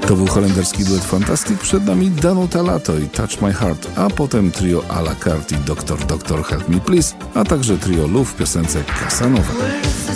To był holenderski duet Fantastic, przed nami Danuta Lato i Touch My Heart, a potem trio à la carte i Dr. Help Me Please, a także trio Luf w piosence Casanova.